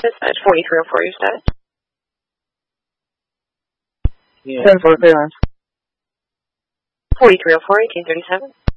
Dispatch 4304, your status? Yeah. 10-4 clearance. 4304, 1837.